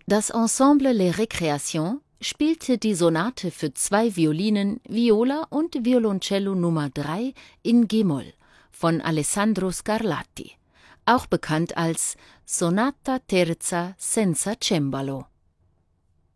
Das Ensemble Les Récréations spielte die Sonate für 2 Violinen, Viola und Violoncello Nr. 3 in g-Moll von Alessandro Scarlatti, auch bekannt als Sonata terza senza cembalo.